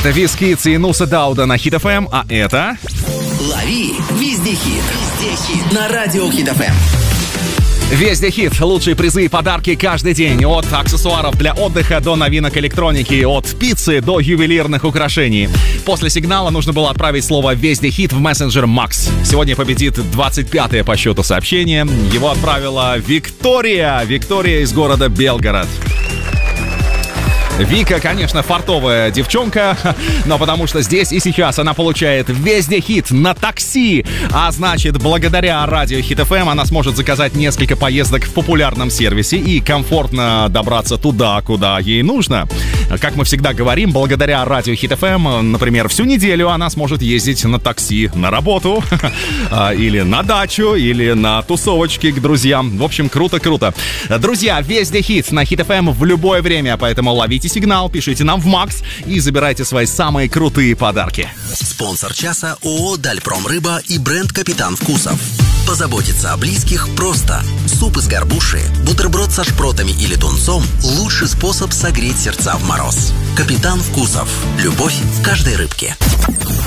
Это Виз Кидс и Нуса Дауда на Хит ФМ, а это... Лови везде хит. Везде хит. На радио Хит ФМ. Везде хит. Лучшие призы и подарки каждый день. От аксессуаров для отдыха до новинок электроники. От пиццы до ювелирных украшений. После сигнала нужно было отправить слово «Везде хит» в мессенджер Макс. Сегодня победит 25-е по счету сообщение. Его отправила Виктория. Виктория из города Белгород. Вика, конечно, фартовая девчонка, но потому что здесь и сейчас она получает везде хит на такси. А значит, благодаря радио Хит ФМ она сможет заказать несколько поездок в популярном сервисе и комфортно добраться туда, куда ей нужно. Как мы всегда говорим, благодаря радио Хит ФМ, например, всю неделю она сможет ездить на такси на работу, или на дачу, или на тусовочки к друзьям. В общем, круто-круто. Друзья, везде хит на Хит ФМ в любое время, поэтому ловите сигнал, пишите нам в Макс и забирайте свои самые крутые подарки. Спонсор часа ООО «Дальпромрыба» и бренд «Капитан Вкусов». Позаботиться о близких просто. Суп из горбуши, бутерброд со шпротами или тунцом – лучший способ согреть сердца в мороз. «Капитан Вкусов». Любовь в каждой рыбке.